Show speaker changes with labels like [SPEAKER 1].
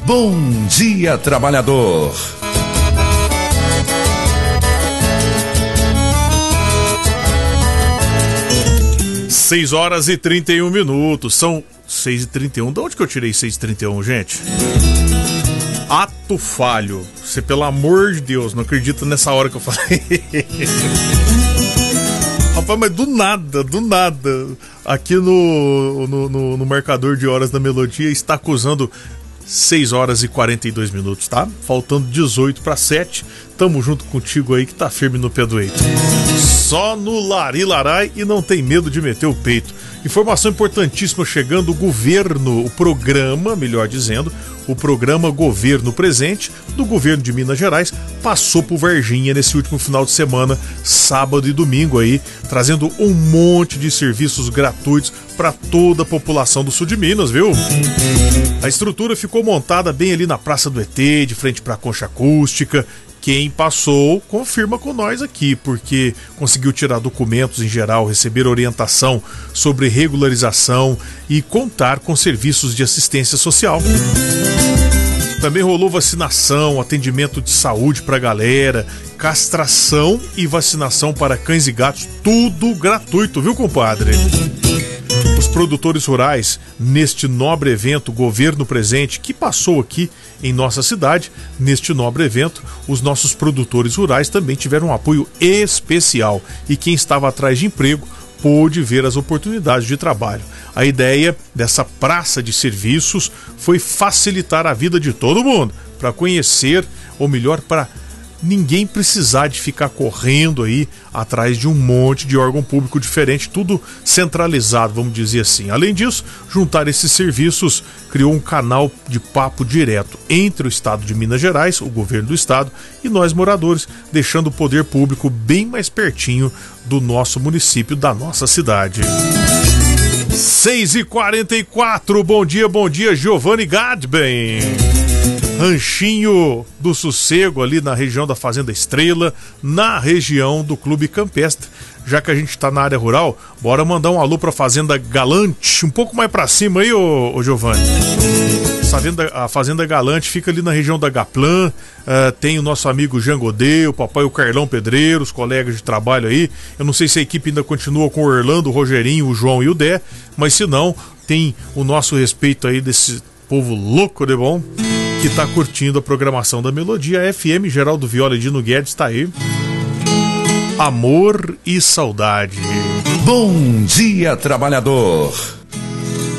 [SPEAKER 1] Bom Dia Trabalhador.
[SPEAKER 2] Seis horas e 31 minutos. São 6h31. De onde que eu tirei 6h31, gente? Ato falho. Você, pelo amor de Deus, não acredita nessa hora que eu falei. Rapaz, mas do nada, aqui no marcador de horas da Melodia está acusando 6 horas e 42 minutos, tá? Faltando 18 para 7. Tamo junto contigo aí que tá firme no pé do eito. Só no lari-larai e não tem medo de meter o peito. Informação importantíssima chegando: o governo, o programa, melhor dizendo, o programa Governo Presente do governo de Minas Gerais passou por Varginha nesse último final de semana, sábado e domingo aí, trazendo um monte de serviços gratuitos para toda a população do sul de Minas, viu? A estrutura ficou montada bem ali na Praça do ET, de frente para a Concha Acústica. Quem passou, confirma com nós aqui, porque conseguiu tirar documentos em geral, receber orientação sobre regularização e contar com serviços de assistência social. Também rolou vacinação, atendimento de saúde pra galera, castração e vacinação para cães e gatos, tudo gratuito, viu, compadre? Os produtores rurais, neste nobre evento Governo Presente, que passou aqui em nossa cidade, neste nobre evento, os nossos produtores rurais também tiveram um apoio especial. E quem estava atrás de emprego pôde ver as oportunidades de trabalho. A ideia dessa praça de serviços foi facilitar a vida de todo mundo, para conhecer, ou melhor, para ninguém precisar de ficar correndo aí atrás de um monte de órgão público diferente, tudo centralizado, vamos dizer assim. Além disso, juntar esses serviços criou um canal de papo direto entre o estado de Minas Gerais, o governo do estado, e nós moradores, deixando o poder público bem mais pertinho do nosso município, da nossa cidade. 6h44, bom dia, Giovanni Gadben. Ranchinho do Sossego, ali na região da Fazenda Estrela, na região do Clube Campestre. Já que a gente tá na área rural, bora mandar um alô pra Fazenda Galante, um pouco mais pra cima aí, ô Giovanni. A Fazenda Galante fica ali na região da Gaplan. Tem o nosso amigo Jean Godet, o papai, o Carlão Pedreiro, os colegas de trabalho aí. Eu não sei se a equipe ainda continua com o Orlando, o Rogerinho, o João e o Dé, mas se não, tem o nosso respeito aí desse povo louco de bom que tá curtindo a programação da Melodia FM. Geraldo Viola e Dino Guedes tá aí. Amor e saudade.
[SPEAKER 1] Bom Dia Trabalhador.